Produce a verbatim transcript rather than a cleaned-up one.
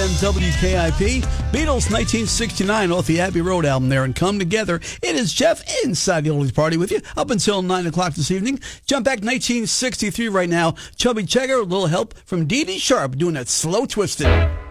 M W K I P. Beatles nineteen sixty-nine off the Abbey Road album there, and Come Together. It is Jeff inside the Oldies Party with you up until nine o'clock this evening. Jump back nineteen sixty-three right now. Chubby Checker, a little help from Dee Dee Sharp doing that Slow Twisted.